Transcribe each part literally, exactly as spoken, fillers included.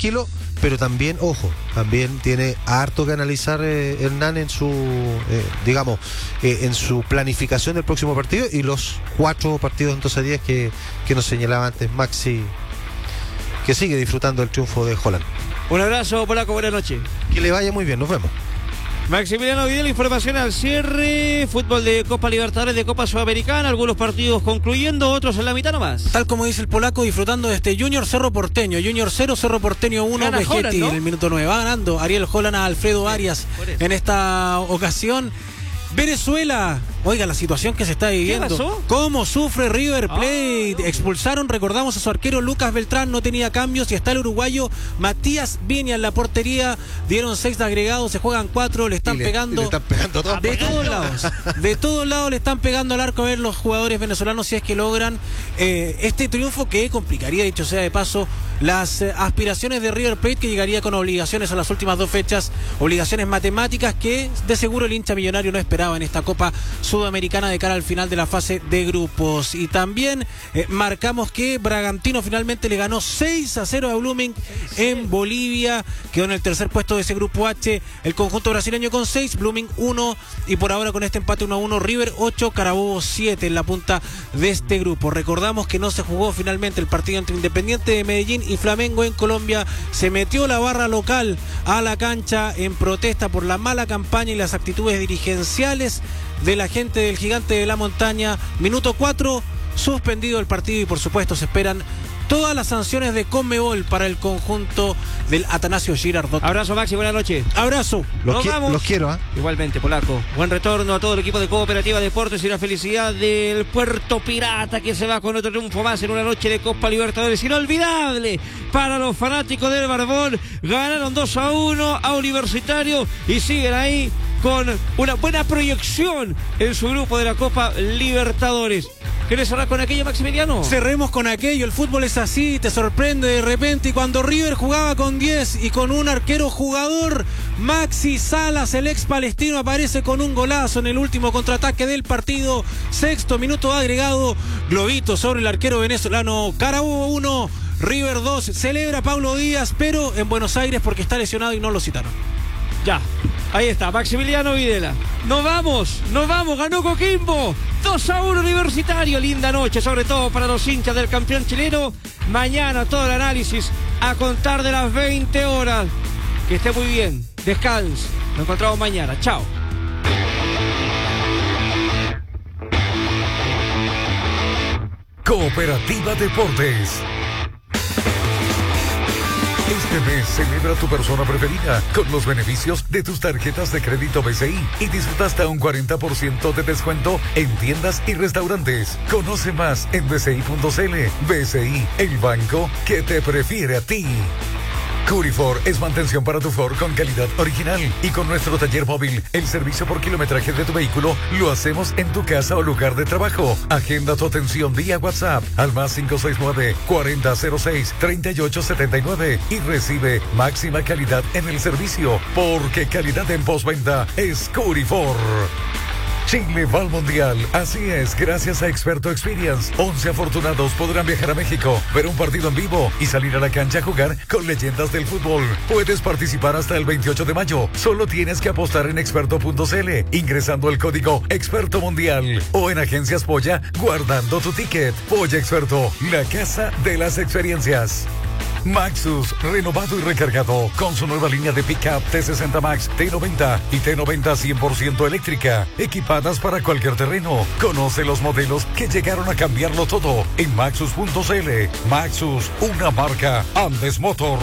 tranquilo, pero también, ojo, también tiene harto que analizar eh, Hernán en su, eh, digamos, eh, en su planificación del próximo partido y los cuatro partidos en doce días que, que nos señalaba antes Maxi, que sigue disfrutando del triunfo de Holland. Un abrazo, polaco, buenas noches. Que le vaya muy bien, nos vemos. Maximiliano Videla, información al cierre. Fútbol de Copa Libertadores, de Copa Sudamericana. Algunos partidos concluyendo, otros en la mitad nomás. Tal como dice el polaco, disfrutando de este Junior Cerro Porteño. Junior cero, Cerro Porteño uno. Vegetti, ¿no? En el minuto nueve. Va ganando Ariel Holland a Alfredo Arias en esta ocasión. Venezuela, oiga la situación que se está viviendo. ¿Qué pasó? ¿Cómo sufre River Plate? Oh. Expulsaron, recordamos, a su arquero Lucas Beltrán, no tenía cambios, y está el uruguayo Matías Viña en la portería. Dieron seis de agregados, se juegan cuatro, le están le, pegando. Le están pegando todo. De todos lados. De todos lados le están pegando al arco a ver los jugadores venezolanos si es que logran eh, este triunfo que complicaría, dicho sea de paso, las eh, aspiraciones de River Plate, que llegaría con obligaciones a las últimas dos fechas, obligaciones matemáticas que de seguro el hincha millonario no esperaba en esta Copa Sudamericana de cara al final de la fase de grupos. Y también eh, marcamos que Bragantino finalmente le ganó seis a cero a Blooming en Bolivia, quedó en el tercer puesto de ese grupo H el conjunto brasileño con seis, Blooming uno, y por ahora con este empate uno a uno, River ocho, Carabobo siete en la punta de este grupo. Recordamos que no se jugó finalmente el partido entre Independiente de Medellín y Flamengo en Colombia. Se metió la barra local a la cancha en protesta por la mala campaña y las actitudes dirigenciales de la gente del Gigante de la Montaña. Minuto cuatro, suspendido el partido, y por supuesto se esperan todas las sanciones de Conmebol para el conjunto del Atanasio Girardot. Abrazo, Maxi, buenas noches. Abrazo. Los, Nos qui- vamos. los quiero, ¿eh? Igualmente, polaco. Buen retorno a todo el equipo de Cooperativa Deportes y la felicidad del Puerto Pirata, que se va con otro triunfo más en una noche de Copa Libertadores inolvidable para los fanáticos del Barbón. Ganaron dos a uno a Universitario y siguen ahí con una buena proyección en su grupo de la Copa Libertadores. ¿Querés cerrar con aquello, Maximiliano? Cerremos con aquello. El fútbol es así, te sorprende de repente. Y cuando River jugaba con diez y con un arquero jugador, Maxi Salas, el ex palestino, aparece con un golazo en el último contraataque del partido. Sexto minuto agregado. Globito sobre el arquero venezolano. Carabobo uno, River dos. Celebra Pablo Díaz, pero en Buenos Aires porque está lesionado y no lo citaron. Ya, ahí está, Maximiliano Videla. Nos vamos, nos vamos, ganó Coquimbo. dos a uno Universitario, linda noche, sobre todo para los hinchas del campeón chileno. Mañana todo el análisis a contar de las veinte horas. Que esté muy bien, descanse. Nos encontramos mañana, chao. Cooperativa Deportes. Este mes celebra a tu persona preferida con los beneficios de tus tarjetas de crédito B C I y disfruta hasta un cuarenta por ciento de descuento en tiendas y restaurantes. Conoce más en b c i punto c l. B C I, el banco que te prefiere a ti. Curifor es mantención para tu Ford con calidad original, y con nuestro taller móvil, el servicio por kilometraje de tu vehículo lo hacemos en tu casa o lugar de trabajo. Agenda tu atención vía WhatsApp al más cinco seis nueve, cuarenta cero seis, treinta y ocho setenta y nueve y recibe máxima calidad en el servicio, porque calidad en postventa es Curifor. Chile va al Mundial, así es, gracias a Experto Experience. once afortunados podrán viajar a México, ver un partido en vivo y salir a la cancha a jugar con leyendas del fútbol. Puedes participar hasta el veintiocho de mayo. Solo tienes que apostar en experto punto c l ingresando el código Experto Mundial o en Agencias Polla guardando tu ticket. Polla Experto, la casa de las experiencias. Maxus, renovado y recargado con su nueva línea de pickup T sesenta Max, T noventa y T noventa cien por ciento eléctrica, equipadas para cualquier terreno. Conoce los modelos que llegaron a cambiarlo todo en maxus punto c l. Maxus, una marca Andes Motor.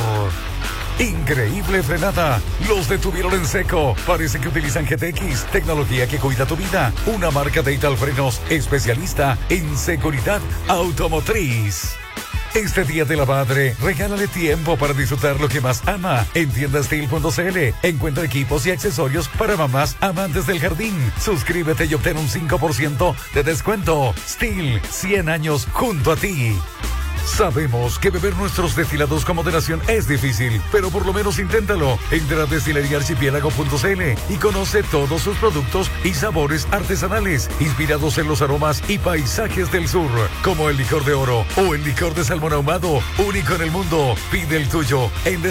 Increíble frenada. Los detuvieron en seco. Parece que utilizan G T X, tecnología que cuida tu vida. Una marca de Ital Frenos, especialista en seguridad automotriz. Este Día de la Madre, regálale tiempo para disfrutar lo que más ama. En tienda steel punto c l encuentra equipos y accesorios para mamás amantes del jardín. Suscríbete y obtén un cinco por ciento de descuento. Steel, cien años junto a ti. Sabemos que beber nuestros destilados con moderación es difícil, pero por lo menos inténtalo. Entra a destilería archipiélago punto c l y conoce todos sus productos y sabores artesanales, inspirados en los aromas y paisajes del sur, como el licor de oro o el licor de salmón ahumado, único en el mundo. Pide el tuyo en